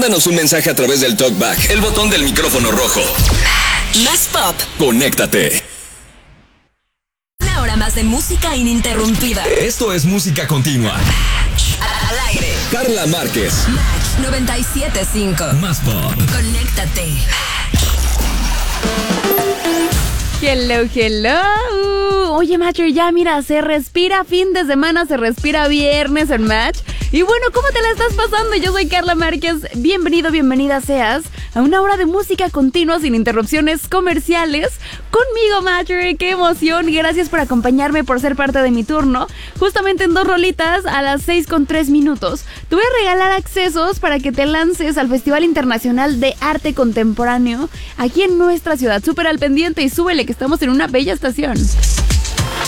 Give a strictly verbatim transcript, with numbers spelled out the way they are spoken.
Mándanos un mensaje a través del TalkBack, el botón del micrófono rojo. Más pop. Conéctate. Una hora más de música ininterrumpida. Esto es música continua. Al aire. Carla Márquez. Match noventa y siete punto cinco. Más pop. Conéctate. Hello, hello. Oye, Matcher, ya mira, se respira fin de semana, se respira viernes en Match. Y bueno, ¿cómo te la estás pasando? Yo soy Carla Márquez. Bienvenido, bienvenida seas a una hora de música continua sin interrupciones comerciales. Conmigo, Matcher, qué emoción. Gracias por acompañarme, por ser parte de mi turno. Justamente en dos rolitas a las seis con tres minutos. Te voy a regalar accesos para que te lances al Festival Internacional de Arte Contemporáneo aquí en nuestra ciudad. Súper al pendiente y súbele que estamos en una bella estación.